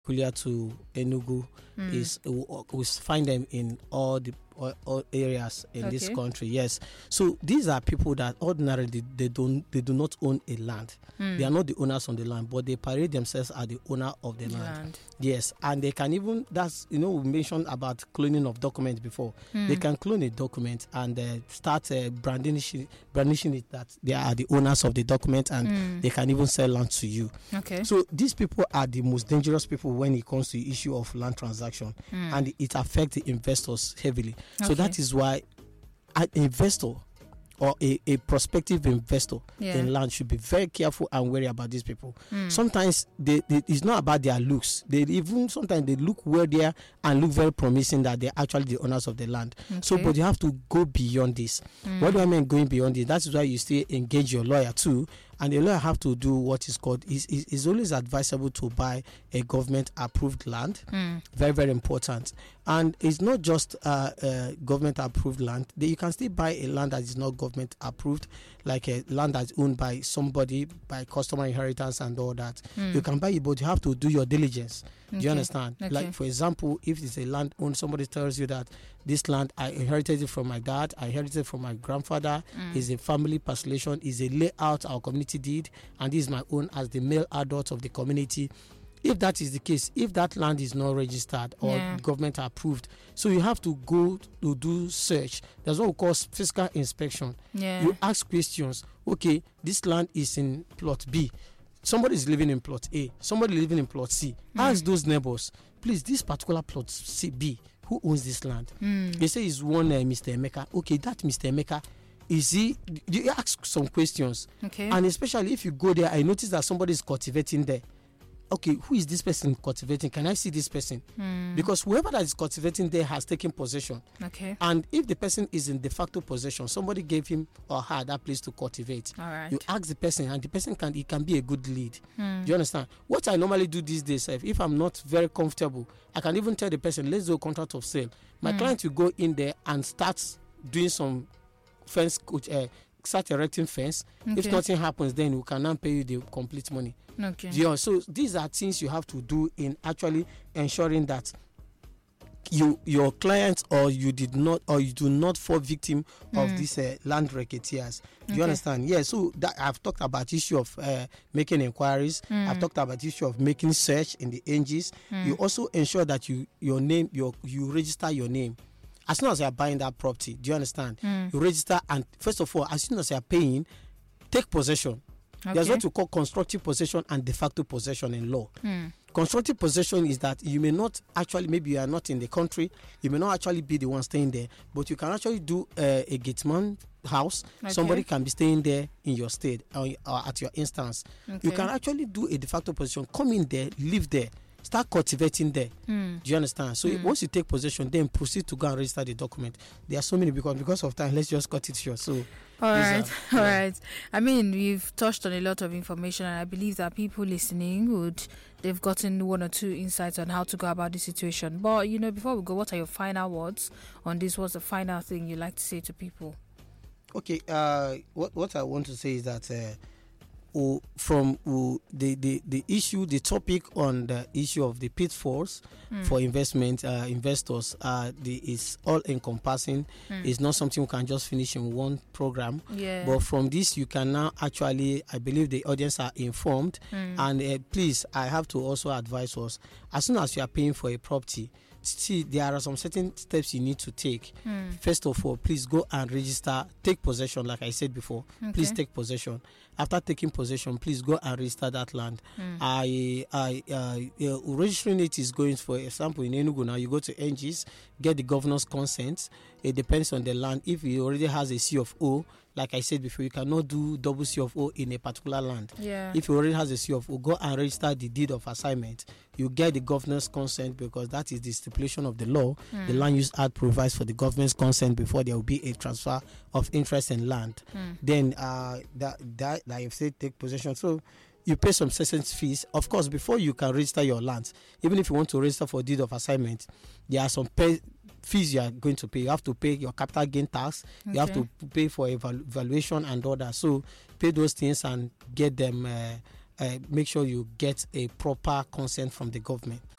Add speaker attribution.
Speaker 1: peculiar to Enugu is we find them in all areas in this country. Yes, so these are people that ordinarily they do not own a land. They are not the owners on the land, but they parade themselves as the owner of the land. Yes, and they can even, that's, we mentioned about cloning of documents before. They can clone a document and start brandishing it that they are the owners of the document, and they can even sell land to you.
Speaker 2: Okay.
Speaker 1: So these people are the most dangerous people when it comes to the issue of land transaction, and it affects the investors heavily. So that is why an investor or a prospective investor in land should be very careful and wary about these people. Sometimes it's not about their looks. Sometimes they look weird and look very promising that they're actually the owners of the land. So, but you have to go beyond this. What do I mean going beyond this? That is why you still engage your lawyer too. And the lawyer have to do what is called, is always advisable to buy a government approved land. Very, very important. And it's not just government approved land. You can still buy a land that is not government approved, like a land that's owned by somebody, by customer inheritance and all that. You can buy it, but you have to do your diligence. Do you understand? Like, for example, if it's a land owned, somebody tells you that this land, I inherited it from my dad, I inherited it from my grandfather, is a family parcellation, is a layout our community did, and this is my own as the male adult of the community. If that is the case, if that land is not registered or government approved, so you have to go to do search. There's what we call physical inspection. You ask questions. Okay, this land is in plot B. Somebody is living in plot A. Somebody living in plot C. Ask those neighbors, please, this particular plot C, B, who owns this land? They say it's one Mr. Emeka. Okay, that Mr. Emeka, is he? You ask some questions. And especially if you go there, I notice that somebody is cultivating there. Okay, who is this person cultivating? Can I see this person? Because whoever that is cultivating there has taken possession. And if the person is in de facto possession, somebody gave him or her that place to cultivate. You ask the person, and the person can be a good lead. Do you understand? What I normally do these days, if I'm not very comfortable, I can even tell the person, let's do a contract of sale. My client will go in there and start doing some fence, start erecting fence. If nothing happens, then we can now pay you the complete money. So these are things you have to do in actually ensuring that your clients or you do not fall victim of these land racketeers. Do you understand? So that I've talked about issue of making inquiries. I've talked about issue of making search in the NGs. You also ensure that you register your name. As soon as you are buying that property, do you understand? You register, and first of all, as soon as you are paying, take possession. There's what we call constructive possession and de facto possession in law. Constructive possession is that you may not actually, maybe you are not in the country, you may not actually be the one staying there, but you can actually do a gateman house. Somebody can be staying there in your state or at your instance. You can actually do a de facto possession, come in there, live there, start cultivating there. Do you understand? So once you take possession, then proceed to go and register the document. There are so many, because of time, let's just cut it short. So
Speaker 2: all right. I mean, we've touched on a lot of information, and I believe that people listening they've gotten one or two insights on how to go about this situation. But before we go, what are your final words on this? What's the final thing you like to say to people?
Speaker 1: Okay, what I want to say is that the topic on the issue of the pitfalls for investors is all encompassing. It's not something we can just finish in one program. But from this, you can now actually, I believe the audience are informed. And please, I have to also advise us, as soon as you are paying for a property, see, there are some certain steps you need to take. First of all, please go and register, take possession, like I said before. Please take possession. After taking possession, please go and register that land. Registering it is going, for example, in Enugu now, you go to NGs, get the governor's consent. It depends on the land. If it already has a C of O, like I said before, you cannot do double C of O in a particular land. If it already has a C of O, go and register the deed of assignment. You get the governor's consent, because that is the stipulation of the law. The Land Use Act provides for the government's consent before there will be a transfer of interest in land. Then that like I said, take possession. So you pay some certain fees. Of course, before you can register your land, even if you want to register for deed of assignment, there are some fees you are going to pay. You have to pay your capital gain tax. You have to pay for evaluation and all that. So pay those things and get them. Make sure you get a proper consent from the government.